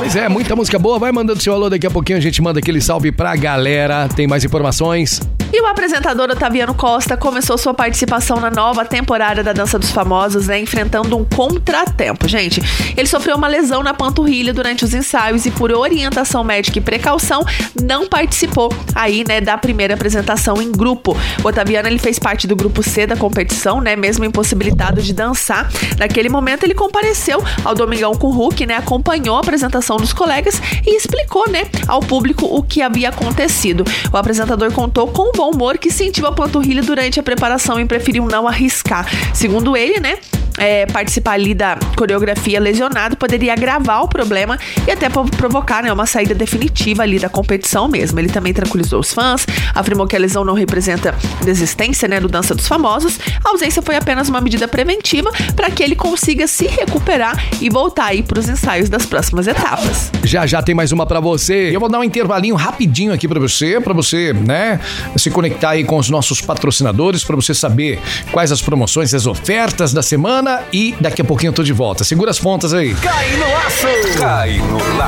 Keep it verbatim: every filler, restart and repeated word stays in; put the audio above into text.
Pois é, muita música boa. Vai mandando seu alô, daqui a pouquinho a gente manda aquele salve pra galera. Tem mais informações? E o apresentador Otaviano Costa começou sua participação na nova temporada da Dança dos Famosos, né, enfrentando um contratempo, gente. Ele sofreu uma lesão na panturrilha durante os ensaios e, por orientação médica e precaução, não participou aí, né, da primeira apresentação em grupo. O Otaviano, ele fez parte do grupo C da competição, né, mesmo impossibilitado de dançar. Naquele momento, ele compareceu ao Domingão com o Hulk, né, acompanhou a apresentação dos colegas e explicou, né, ao público o que havia acontecido. O apresentador contou com bom humor que sentiu a panturrilha durante a preparação e preferiu não arriscar. Segundo ele, né, é, participar ali da coreografia lesionado poderia agravar o problema e até provocar, né, uma saída definitiva ali da competição mesmo. Ele também tranquilizou os fãs, afirmou que a lesão não representa desistência, né, do Dança dos Famosos. A ausência foi apenas uma medida preventiva para que ele consiga se recuperar e voltar aí para os ensaios das próximas etapas. Já já tem mais uma para você. Eu vou dar um intervalinho rapidinho aqui para você, para você, né, se conectar aí com os nossos patrocinadores, para você saber quais as promoções, as ofertas da semana, e daqui a pouquinho eu tô de volta. Segura as pontas aí. Cai no laço! Cai no laço!